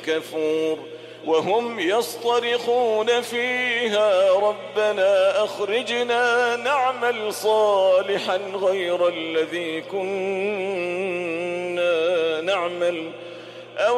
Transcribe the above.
كفور وهم يصطرخون فيها ربنا أخرجنا نعمل صالحا غير الذي كنا نعمل